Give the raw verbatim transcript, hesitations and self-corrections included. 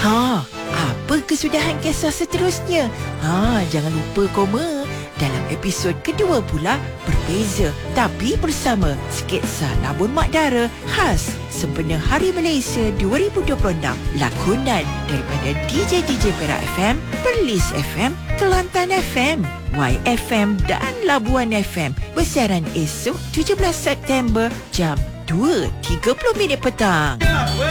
Ha, apa kesudahan kisah seterusnya? Ha, jangan lupa koma. Dalam episod kedua pula berbeza tapi bersama sketsa Labun Mak Dara khas sempena Hari Malaysia dua ribu dua puluh enam. Lakonan daripada D J D J Perak F M, Perlis F M, Kelantan F M, Y F M dan Labuan F M. Bersiaran esok tujuh belas September jam dua tiga puluh minit petang.